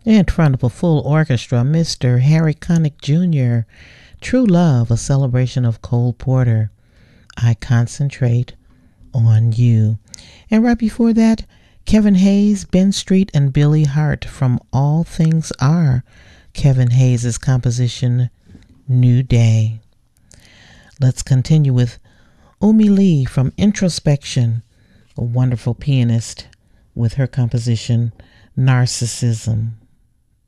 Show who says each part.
Speaker 1: In front of a full orchestra, Mr. Harry Connick Jr., True Love, a celebration of Cole Porter, I Concentrate on You. And right before that, Kevin Hayes, Ben Street, and Billy Hart from All Things Are, Kevin Hayes' composition, New Day. Let's continue with Umi Lee from Introspection, a wonderful pianist, with her composition, Narcissism.